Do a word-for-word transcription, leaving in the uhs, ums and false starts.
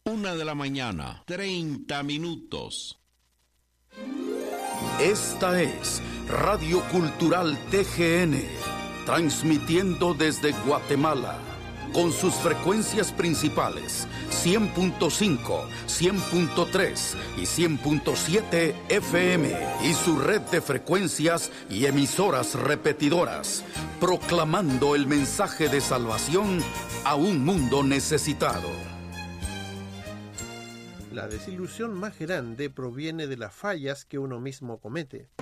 Una de la mañana, treinta minutos. Esta es Radio Cultural T G N, transmitiendo desde Guatemala, con sus frecuencias principales, cien punto cinco, cien punto tres y cien punto siete F M, y su red de frecuencias y emisoras repetidoras, proclamando el mensaje de salvación a un mundo necesitado. La desilusión más grande proviene de las fallas que uno mismo comete.